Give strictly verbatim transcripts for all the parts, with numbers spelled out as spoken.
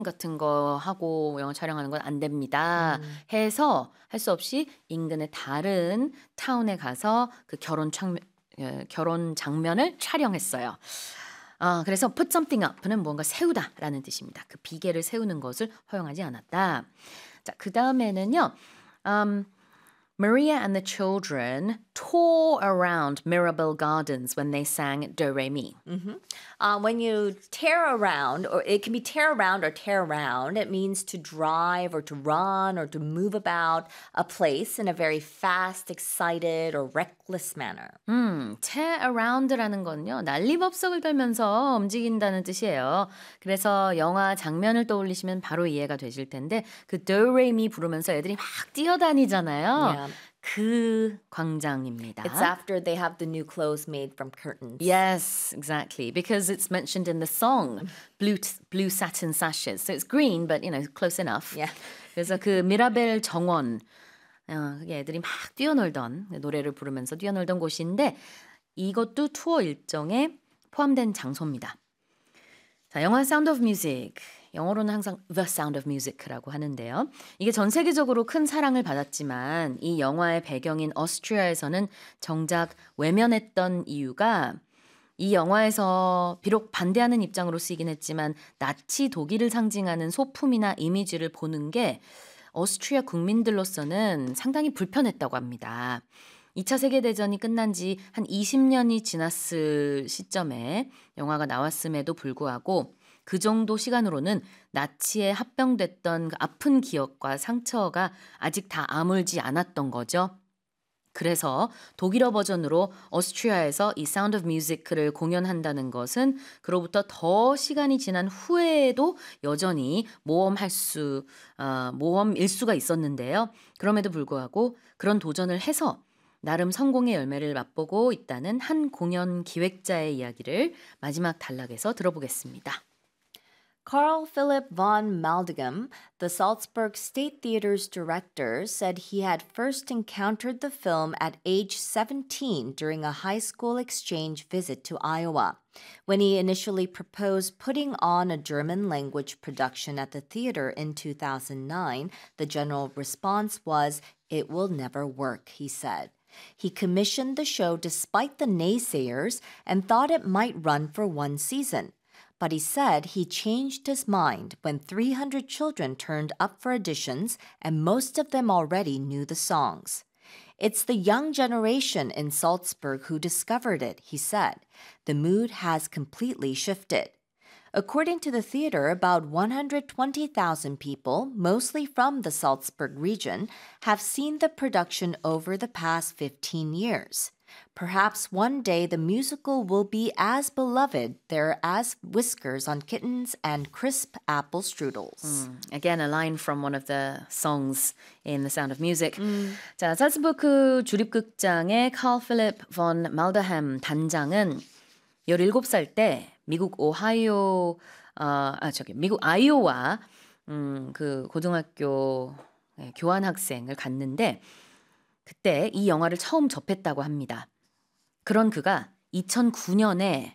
같은 거 하고 영화 촬영하는 건 안 됩니다. 음. 해서 할 수 없이 인근의 다른 타운에 가서 그 결혼 장면 예 결혼 장면을 촬영했어요. 아 그래서 put something up는 뭔가 세우다라는 뜻입니다. 그 비계를 세우는 것을 허용하지 않았다. 자 그다음에는요. 음 Maria and the children tore around Mirabel Gardens when they sang Do Re Mi. hmm Uh, when you tear around, or it can be tear around or tear around, it means to drive or to run or to move about a place in a very fast, excited, or reckless manner. 음, tear around라는 건요, 난리법석을 떨면서 움직인다는 뜻이에요. 그래서 영화 장면을 떠올리시면 바로 이해가 되실 텐데, 그 Do Re Mi 부르면서 애들이 막 뛰어다니잖아요. Yeah. 그 광장입니다. It's after they have the new clothes made from curtains. Yes, exactly. Because it's mentioned in the song, blue blue satin sashes. So it's green, but you know, close enough. Yeah. 그래서 그 미라벨 정원, 어, 그게 애들이 막 뛰어놀던 노래를 부르면서 뛰어놀던 곳인데 이것도 투어 일정에 포함된 장소입니다. 자, 영화 Sound of Music. 영어로는 항상 The Sound of Music라고 하는데요. 이게 전 세계적으로 큰 사랑을 받았지만 이 영화의 배경인 오스트리아에서는 정작 외면했던 이유가 이 영화에서 비록 반대하는 입장으로 쓰이긴 했지만 나치 독일을 상징하는 소품이나 이미지를 보는 게 오스트리아 국민들로서는 상당히 불편했다고 합니다. 이 차 세계대전이 끝난 지 한 이십 년이 지났을 시점에 영화가 나왔음에도 불구하고 그 정도 시간으로는 나치에 합병됐던 그 아픈 기억과 상처가 아직 다 아물지 않았던 거죠. 그래서 독일어 버전으로 오스트리아에서 이 사운드 오브 뮤직을 공연한다는 것은 그로부터 더 시간이 지난 후에도 여전히 모험할 수, 어, 모험일 수가 있었는데요. 그럼에도 불구하고 그런 도전을 해서 나름 성공의 열매를 맛보고 있다는 한 공연 기획자의 이야기를 마지막 단락에서 들어보겠습니다. Carl Philipp von Maldegem, the Salzburg State Theater's director, said he had first encountered the film at age seventeen during a high school exchange visit to Iowa. When he initially proposed putting on a German language production at the theater in two thousand nine, the general response was, "It will never work," he said. He commissioned the show despite the naysayers and thought it might run for one season. But he said he changed his mind when three hundred children turned up for auditions and most of them already knew the songs. It's the young generation in Salzburg who discovered it, he said. The mood has completely shifted. According to the theater, about one hundred twenty thousand people, mostly from the Salzburg region, have seen the production over the past fifteen years. Perhaps one day the musical will be as beloved there as Whiskers on Kittens and crisp apple strudels. 음, again, a line from one of the songs in The Sound of Music. 음. 자, 살츠부르크 주립극장의 칼 필립 본 말더햄 단장은 열일곱 살 때 미국 오하이오, 어, 아, 저기, 미국 아이오와, 음, 그 고등학교 네, 교환 학생을 갔는데, 그때 이 영화를 처음 접했다고 합니다. 그런 그가 이천구 년에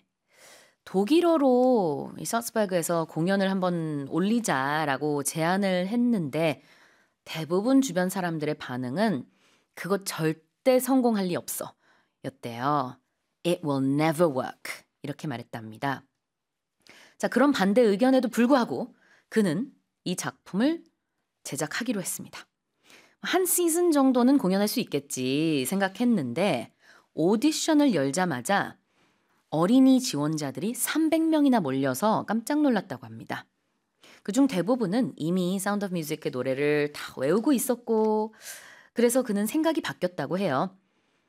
독일어로 이 살츠버그에서 공연을 한번 올리자라고 제안을 했는데 대부분 주변 사람들의 반응은 그거 절대 성공할 리 없어 였대요. It will never work 이렇게 말했답니다. 자, 그런 반대 의견에도 불구하고 그는 이 작품을 제작하기로 했습니다. 한 시즌 정도는 공연할 수 있겠지 생각했는데 오디션을 열자마자 어린이 지원자들이 삼백 명이나 몰려서 깜짝 놀랐다고 합니다. 그중 대부분은 이미 사운드 오브 뮤직의 노래를 다 외우고 있었고 그래서 그는 생각이 바뀌었다고 해요.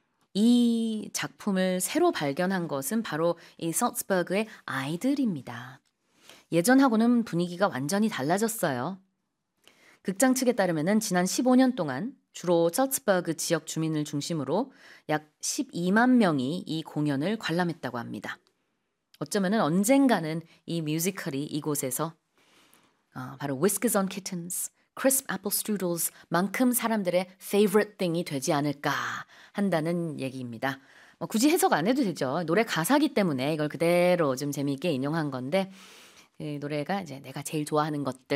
이 작품을 새로 발견한 것은 바로 이 살츠버그의 아이들입니다. 예전하고는 분위기가 완전히 달라졌어요. 극장 측에 따르면 지난 십오 년 동안 주로 살츠버그 지역 주민을 중심으로 약 십이만 명이 이 공연을 관람했다고 합니다. 어쩌면 언젠가는 이 뮤지컬이 이곳에서 어, 바로 Whiskers on Kittens, Crisp Apple Strudels 만큼 사람들의 favorite thing이 되지 않을까 한다는 얘기입니다. 뭐 굳이 해석 안 해도 되죠. 노래 가사기 때문에 이걸 그대로 좀 재미있게 인용한 건데 그 노래가 이제 내가 제일 좋아하는 것들